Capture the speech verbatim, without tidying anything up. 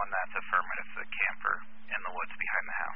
one, that's affirmative. The camper in the woods behind the house.